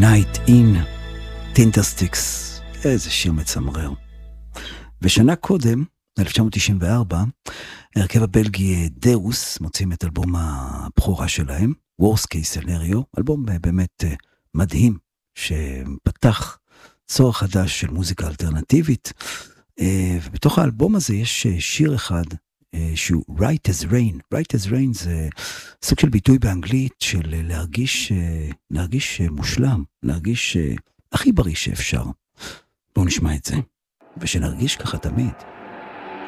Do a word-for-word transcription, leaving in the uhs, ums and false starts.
Night in Tindersticks, איזה שיר מצמרר. ושנה קודם, אלף תשע מאות תשעים וארבע, הרכב הבלגי דאוס מוצאים את אלבום הבכורה שלהם, Worst Case Scenario, אלבום באמת מדהים, שפתח צוהר חדש של מוזיקה אלטרנטיבית, ובתוך האלבום הזה יש שיר אחד, שהוא Right as Rain. Right as Rain זה סוג של ביטוי באנגלית של להרגיש, להרגיש מושלם, להרגיש הכי בריא שאפשר. בואו נשמע את זה, ושנרגיש ככה תמיד.